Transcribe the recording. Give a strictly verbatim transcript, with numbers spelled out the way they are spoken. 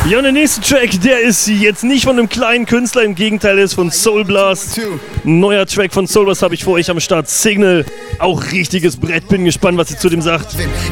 Ja, und der nächste Track, der ist jetzt nicht von einem kleinen Künstler, im Gegenteil, der ist von Soul Blast. Ein neuer Track von Soul Blast habe ich vor euch am Start. Signal, auch richtiges Brett, bin gespannt, was ihr zu dem sagt.